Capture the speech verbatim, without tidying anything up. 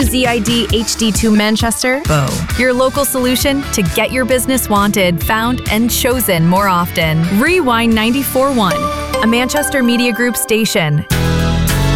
Z I D H D two Manchester, B O. Your local solution to get your business wanted, found, and chosen more often. Rewind ninety-four point one, a Manchester Media Group station.